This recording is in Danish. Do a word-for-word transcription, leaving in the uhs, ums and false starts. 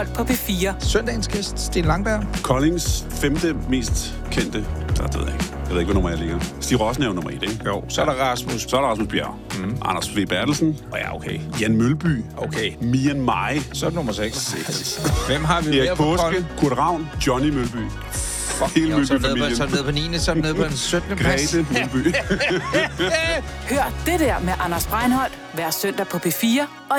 på P fire. Søndagens gæst, Sten Langberg. Koldings femte mest kendte, der ved jeg ikke. Jeg ved ikke, hvad nummer jeg ligger. Stig Rossen er jo nummer et, ikke? Jo, så er der Rasmus. Så er der Rasmus Bjerg. Mm. Anders V. Bertelsen. Og ja, okay. Jan Mølby. Okay. Mian Mai. Så er det nummer seks. Hvem har vi Erik mere på Påske. Kolding? Kurt Ravn. Johnny Mølby. Fuck, Hele jo, så er det nede på- Mølby-familien. så er det nede på niende, så er det nede på den syttende plads. Grete Mølby. Hør det der med Anders Breinholt hver søndag på P fire og